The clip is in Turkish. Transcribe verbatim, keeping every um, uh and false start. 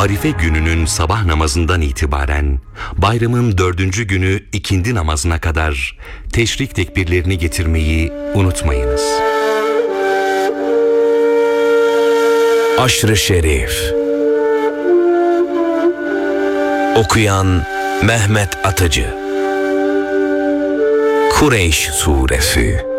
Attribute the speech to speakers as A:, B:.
A: Arife gününün sabah namazından itibaren bayramın dördüncü günü ikindi namazına kadar teşrik tekbirlerini getirmeyi unutmayınız.
B: Aşr-ı Şerif. Okuyan Mehmet Atıcı. Kureyş Suresi.